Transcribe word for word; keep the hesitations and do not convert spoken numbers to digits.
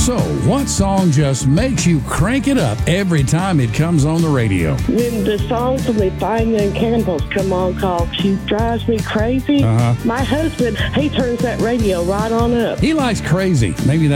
So, what song just makes you crank it up every time it comes on the radio? When the song from the Fireman Cannibals come on called She Drives Me Crazy, Uh-huh. my husband, he turns that radio right on up. He likes crazy. Maybe